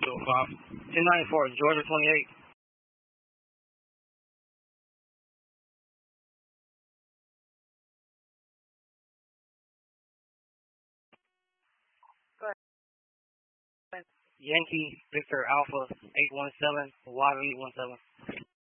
205. 1094, Georgia 28. Go ahead. Yankee Victor Alpha 817, YV 17.